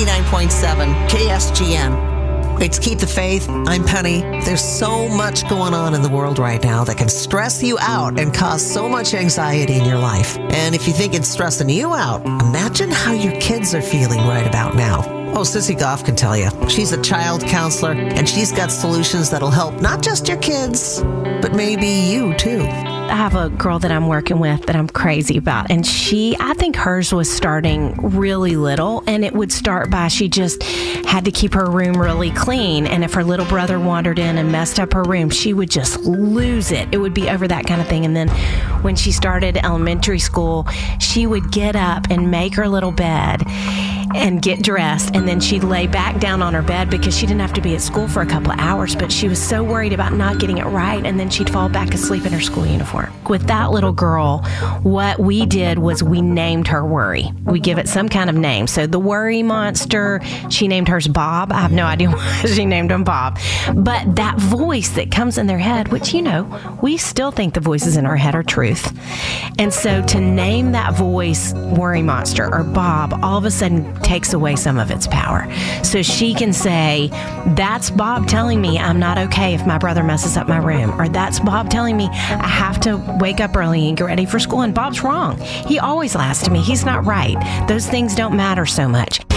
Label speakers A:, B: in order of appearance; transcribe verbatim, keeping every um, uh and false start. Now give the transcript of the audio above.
A: ninety-nine point seven K S G M. It's Keep the Faith. I'm Penny. There's so much going on in the world right now that can stress you out and cause so much anxiety in your life. And if you think it's stressing you out, imagine how your kids are feeling right about now. Oh, Sissy Goff can tell you. She's a child counselor, and she's got solutions that'll help not just your kids, but maybe you too.
B: I have a girl that I'm working with that I'm crazy about, and she, I think hers was starting really little, and it would start by she just had to keep her room really clean, and if her little brother wandered in and messed up her room, she would just lose it. It would be over that kind of thing. And then when she started elementary school, she would get up and make her little bed and get dressed, and then she'd lay back down on her bed because she didn't have to be at school for a couple of hours, but she was so worried about not getting it right, and then she'd fall back asleep in her school uniform. With that little girl, what we did was we named her Worry. We give it some kind of name. So the Worry Monster, she named hers Bob. I have no idea why she named him Bob. But that voice that comes in their head, which, you know, we still think the voices in our head are truth. And so to name that voice Worry Monster or Bob, all of a sudden takes away some of its power. So she can say, that's Bob telling me I'm not okay if my brother messes up my room. Or that's Bob telling me I have to wake up early and get ready for school. And Bob's wrong. He always lies to me. He's not right. Those things don't matter so much.